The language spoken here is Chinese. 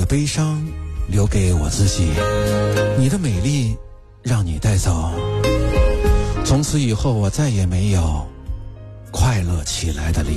悲伤留给我自己，你的美丽让你带走。从此以后我再也没有快乐起来的理